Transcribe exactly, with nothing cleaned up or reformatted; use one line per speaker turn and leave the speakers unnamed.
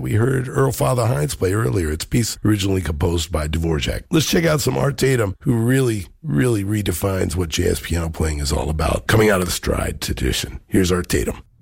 we heard Earl Father Hines play earlier. It's a piece originally composed by Dvorak. Let's check out some Art Tatum, who really, really redefines what jazz piano playing is all about, coming out of the stride tradition. Here's Art Tatum.